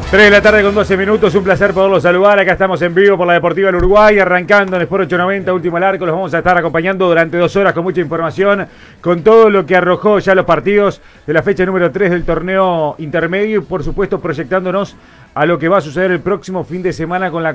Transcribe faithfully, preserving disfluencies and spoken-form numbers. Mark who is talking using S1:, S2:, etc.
S1: tres de la tarde con doce minutos, un placer poderlos saludar. Acá estamos en vivo por la Deportiva del Uruguay, arrancando en Sport ochocientos noventa, último al arco. Los vamos a estar acompañando durante dos horas con mucha información, con todo lo que arrojó ya los partidos de la fecha número tres del torneo intermedio y por supuesto proyectándonos a lo que va a suceder el próximo fin de semana con la